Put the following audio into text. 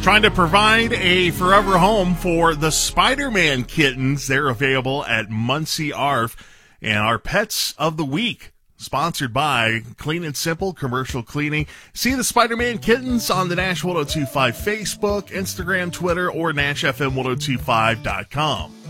Trying to provide a forever home for the Spider-Man kittens. They're available at Muncie ARF. And our Pets of the Week, sponsored by Clean and Simple Commercial Cleaning. See the Spider-Man kittens on the Nash 1025 Facebook, Instagram, Twitter, or NashFM1025.com.